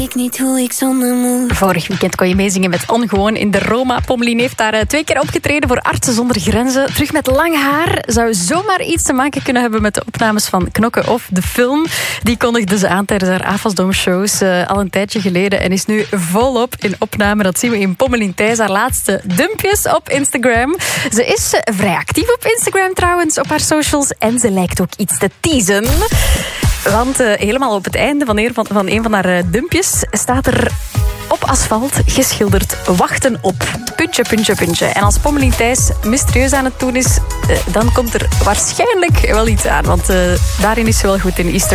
Ik niet hoe ik zonder moet. Vorig weekend kon je meezingen met Ongewoon in de Roma. Pommelien heeft daar 2 keer opgetreden voor Artsen zonder Grenzen. Terug met lang haar. Zou zomaar iets te maken kunnen hebben met de opnames van Knokken of de film. Die kondigde ze aan tijdens haar Avasdome-shows al een tijdje geleden. En is nu volop in opname. Dat zien we in Pommelien Thijs, haar laatste dumpjes op Instagram. Ze is vrij actief op Instagram trouwens, op haar socials. En ze lijkt ook iets te teasen. Want helemaal op het einde van een van haar dumpjes staat er op asfalt geschilderd wachten op. Puntje, puntje, puntje. En als Pommelien Thijs mysterieus aan het doen is, dan komt er waarschijnlijk wel iets aan. Want daarin is ze wel goed in Easter.